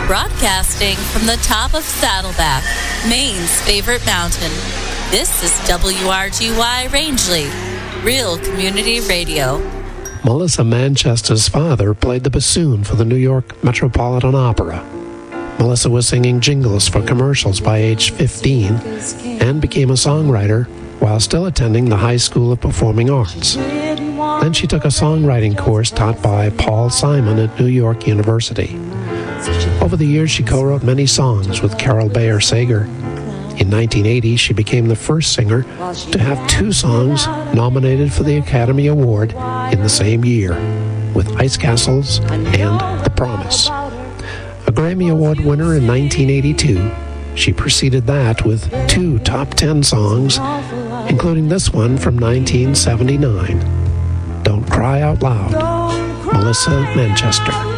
Broadcasting from the top of Saddleback, Maine's favorite mountain. This is WRGY Rangeley, Real Community Radio. Melissa Manchester's father played the bassoon for the New York Metropolitan Opera. Melissa was singing jingles for commercials by age 15 and became a songwriter while still attending the High School of Performing Arts. Then she took a songwriting course taught by Paul Simon at New York University. Over the years, she co-wrote many songs with Carol Bayer Sager. In 1980, she became the first singer to have 2 songs nominated for the Academy Award in the same year, with Ice Castles and The Promise. A Grammy Award winner in 1982, she preceded that with 2 top 10 songs, including this one from 1979, Don't Cry Out Loud, Melissa Manchester.